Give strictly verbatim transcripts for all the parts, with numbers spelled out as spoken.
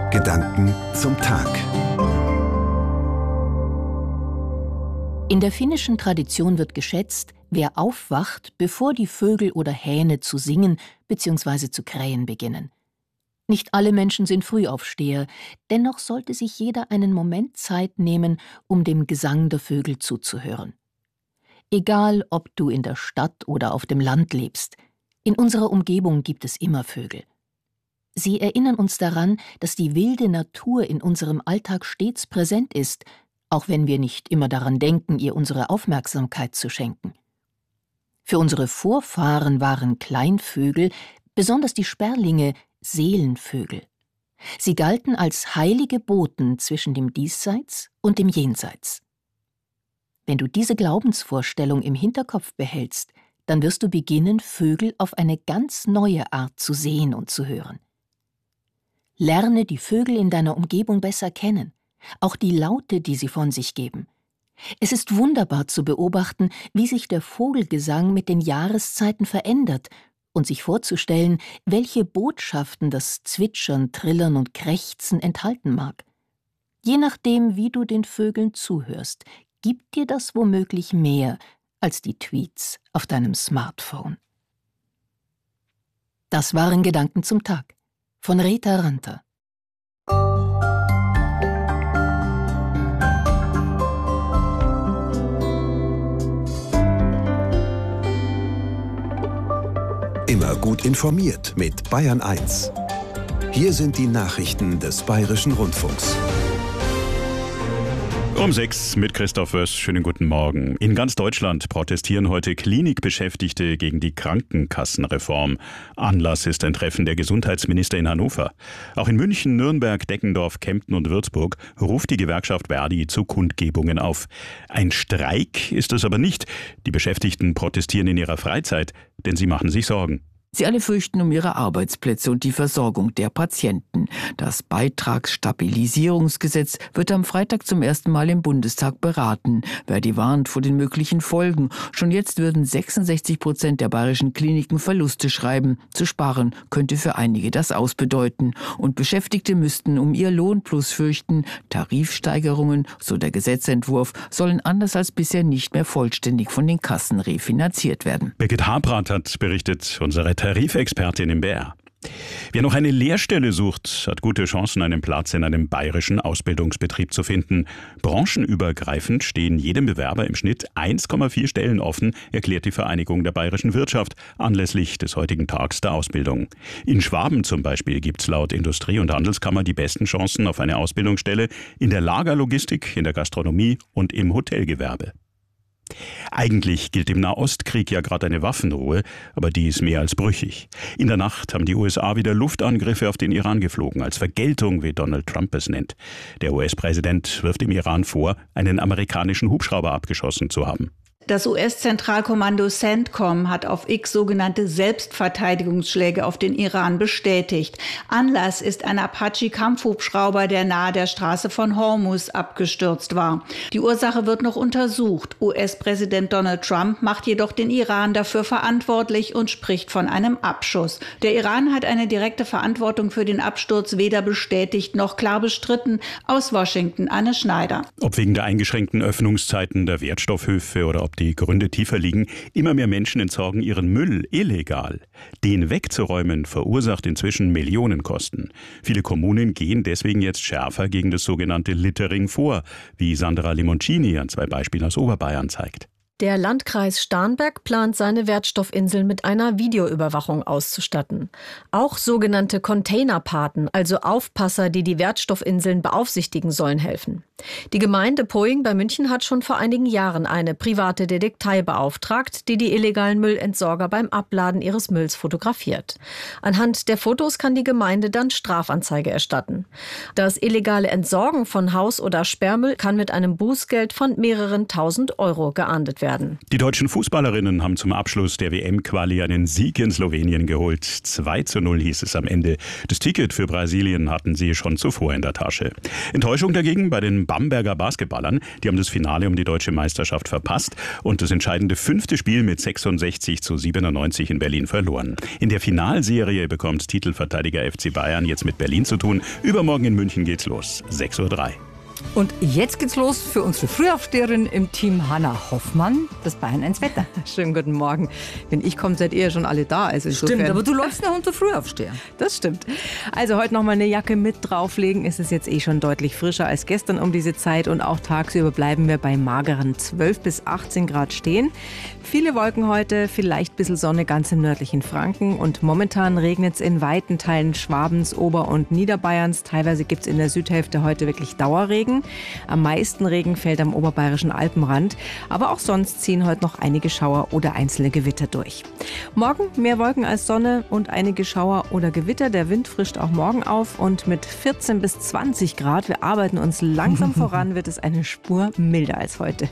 Gedanken zum Tag. In der finnischen Tradition wird geschätzt, wer aufwacht, bevor die Vögel oder Hähne zu singen bzw. zu krähen beginnen. Nicht alle Menschen sind Frühaufsteher, dennoch sollte sich jeder einen Moment Zeit nehmen, um dem Gesang der Vögel zuzuhören. Egal, ob du in der Stadt oder auf dem Land lebst, in unserer Umgebung gibt es immer Vögel. Sie erinnern uns daran, dass die wilde Natur in unserem Alltag stets präsent ist, auch wenn wir nicht immer daran denken, ihr unsere Aufmerksamkeit zu schenken. Für unsere Vorfahren waren Kleinvögel, besonders die Sperlinge, Seelenvögel. Sie galten als heilige Boten zwischen dem Diesseits und dem Jenseits. Wenn du diese Glaubensvorstellung im Hinterkopf behältst, dann wirst du beginnen, Vögel auf eine ganz neue Art zu sehen und zu hören. Lerne die Vögel in deiner Umgebung besser kennen, auch die Laute, die sie von sich geben. Es ist wunderbar zu beobachten, wie sich der Vogelgesang mit den Jahreszeiten verändert und sich vorzustellen, welche Botschaften das Zwitschern, Trillern und Krächzen enthalten mag. Je nachdem, wie du den Vögeln zuhörst, gibt dir das womöglich mehr als die Tweets auf deinem Smartphone. Das waren Gedanken zum Tag von Rita Ranter. Immer gut informiert mit Bayern eins. Hier sind die Nachrichten des Bayerischen Rundfunks. Um sechs mit Christoph Wöss. Schönen guten Morgen. In ganz Deutschland protestieren heute Klinikbeschäftigte gegen die Krankenkassenreform. Anlass ist ein Treffen der Gesundheitsminister in Hannover. Auch in München, Nürnberg, Deckendorf, Kempten und Würzburg ruft die Gewerkschaft Verdi zu Kundgebungen auf. Ein Streik ist es aber nicht. Die Beschäftigten protestieren in ihrer Freizeit, denn sie machen sich Sorgen. Sie alle fürchten um ihre Arbeitsplätze und die Versorgung der Patienten. Das Beitragsstabilisierungsgesetz wird am Freitag zum ersten Mal im Bundestag beraten. Verdi warnt vor den möglichen Folgen. Schon jetzt würden sechsundsechzig Prozent der bayerischen Kliniken Verluste schreiben. Zu sparen könnte für einige das ausbedeuten. Und Beschäftigte müssten um ihr Lohnplus fürchten. Tarifsteigerungen, so der Gesetzentwurf, sollen anders als bisher nicht mehr vollständig von den Kassen refinanziert werden. Birgit Habrath hat berichtet, unsere Tarifexpertin im B R. Wer noch eine Lehrstelle sucht, hat gute Chancen, einen Platz in einem bayerischen Ausbildungsbetrieb zu finden. Branchenübergreifend stehen jedem Bewerber im Schnitt eins Komma vier Stellen offen, erklärt die Vereinigung der bayerischen Wirtschaft anlässlich des heutigen Tags der Ausbildung. In Schwaben zum Beispiel gibt es laut Industrie- und Handelskammer die besten Chancen auf eine Ausbildungsstelle in der Lagerlogistik, in der Gastronomie und im Hotelgewerbe. Eigentlich gilt im Nahostkrieg ja gerade eine Waffenruhe, aber die ist mehr als brüchig. In der Nacht haben die U S A wieder Luftangriffe auf den Iran geflogen, als Vergeltung, wie Donald Trump es nennt. Der U S-Präsident wirft dem Iran vor, einen amerikanischen Hubschrauber abgeschossen zu haben. Das U S-Zentralkommando CENTCOM hat auf X sogenannte Selbstverteidigungsschläge auf den Iran bestätigt. Anlass ist ein Apache-Kampfhubschrauber, der nahe der Straße von Hormuz abgestürzt war. Die Ursache wird noch untersucht. U S-Präsident Donald Trump macht jedoch den Iran dafür verantwortlich und spricht von einem Abschuss. Der Iran hat eine direkte Verantwortung für den Absturz weder bestätigt noch klar bestritten. Aus Washington, Anne Schneider. Ob wegen der eingeschränkten Öffnungszeiten der Wertstoffhöfe oder ob die Gründe tiefer liegen, immer mehr Menschen entsorgen ihren Müll illegal. Den wegzuräumen verursacht inzwischen Millionenkosten. Viele Kommunen gehen deswegen jetzt schärfer gegen das sogenannte Littering vor, wie Sandra Limoncini an zwei Beispielen aus Oberbayern zeigt. Der Landkreis Starnberg plant, seine Wertstoffinseln mit einer Videoüberwachung auszustatten. Auch sogenannte Containerpaten, also Aufpasser, die die Wertstoffinseln beaufsichtigen, sollen helfen. Die Gemeinde Poing bei München hat schon vor einigen Jahren eine private Detektei beauftragt, die die illegalen Müllentsorger beim Abladen ihres Mülls fotografiert. Anhand der Fotos kann die Gemeinde dann Strafanzeige erstatten. Das illegale Entsorgen von Haus- oder Sperrmüll kann mit einem Bußgeld von mehreren tausend Euro geahndet werden. werden. Die deutschen Fußballerinnen haben zum Abschluss der W M-Quali einen Sieg in Slowenien geholt. zwei zu null hieß es am Ende. Das Ticket für Brasilien hatten sie schon zuvor in der Tasche. Enttäuschung dagegen bei den Bamberger Basketballern. Die haben das Finale um die deutsche Meisterschaft verpasst und das entscheidende fünfte Spiel mit sechsundsechzig zu siebenundneunzig in Berlin verloren. In der Finalserie bekommt Titelverteidiger F C Bayern jetzt mit Berlin zu tun. Übermorgen in München geht's los. sechs Uhr drei. Und jetzt geht's los für unsere Frühaufsteherin im Team Hanna Hoffmann, das Bayern eins Wetter. Schönen guten Morgen. Wenn ich komme, seid ihr schon alle da. Also insofern. Stimmt, aber du läufst noch unter Frühaufsteher. Das stimmt. Also heute noch mal eine Jacke mit drauflegen. Es ist jetzt eh schon deutlich frischer als gestern um diese Zeit. Und auch tagsüber bleiben wir bei mageren zwölf bis achtzehn Grad stehen. Viele Wolken heute, vielleicht ein bisschen Sonne ganz im nördlichen Franken. Und momentan regnet es in weiten Teilen Schwabens, Ober- und Niederbayerns. Teilweise gibt es in der Südhälfte heute wirklich Dauerregen. Am meisten Regen fällt am oberbayerischen Alpenrand. Aber auch sonst ziehen heute noch einige Schauer oder einzelne Gewitter durch. Morgen mehr Wolken als Sonne und einige Schauer oder Gewitter. Der Wind frischt auch morgen auf und mit vierzehn bis zwanzig Grad, wir arbeiten uns langsam voran, wird es eine Spur milder als heute.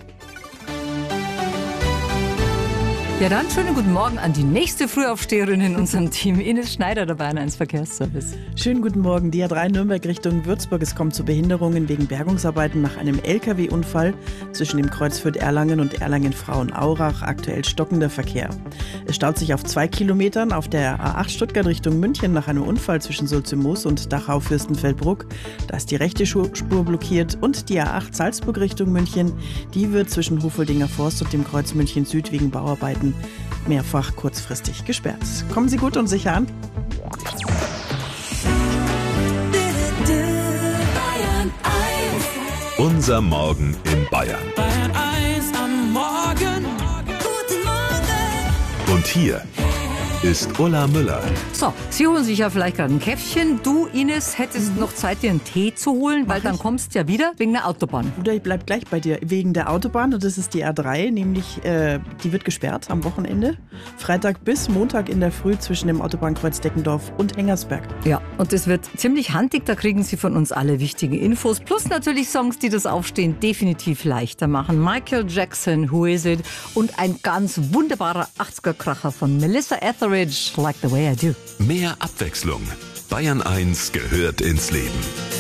Ja, dann schönen guten Morgen an die nächste Frühaufsteherin in unserem Team, Ines Schneider, der Bayern eins Verkehrsservice. Schönen guten Morgen. Die A drei Nürnberg Richtung Würzburg. Es kommt zu Behinderungen wegen Bergungsarbeiten nach einem L K W-Unfall zwischen dem Kreuz Fürth-Erlangen und Erlangen-Frauenaurach. Aktuell stockender Verkehr. Es staut sich auf zwei Kilometern auf der A acht Stuttgart Richtung München nach einem Unfall zwischen Sulze-Moos und Dachau-Fürstenfeldbruck. Da ist die rechte Spur blockiert. Und die A acht Salzburg Richtung München, die wird zwischen Hofoldinger Forst und dem Kreuz München Süd wegen Bauarbeiten mehrfach kurzfristig gesperrt. Kommen Sie gut und sicher an. Unser Morgen in Bayern. Bayern eins am Morgen. Guten Morgen. Und hier ist Ulla Müller. So, Sie holen sich ja vielleicht gerade ein Käffchen. Du, Ines, hättest mhm. noch Zeit, dir einen Tee zu holen, weil Mach dann ich. kommst du ja wieder wegen der Autobahn. Oder ich bleib gleich bei dir. Wegen der Autobahn, und das ist die A drei, nämlich äh, die wird gesperrt am Wochenende. Freitag bis Montag in der Früh zwischen dem Autobahnkreuz Deckendorf und Hengersberg. Ja, und das wird ziemlich handig, da kriegen Sie von uns alle wichtige Infos. Plus natürlich Songs, die das Aufstehen definitiv leichter machen. Michael Jackson, Who Is It? Und ein ganz wunderbarer achtziger-Kracher von Melissa Etheridge. Like the way I do. Mehr Abwechslung. Bayern eins gehört ins Leben.